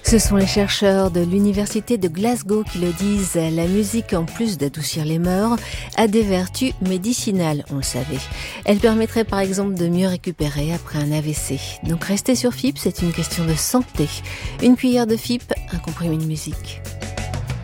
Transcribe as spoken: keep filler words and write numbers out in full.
Ce sont les chercheurs de l'université de Glasgow qui le disent. La musique, en plus d'adoucir les mœurs, a des vertus médicinales, on le savait. Elle permettrait par exemple de mieux récupérer après un A V C. Donc rester sur F I P, c'est une question de santé. Une cuillère de F I P, un comprimé de musique.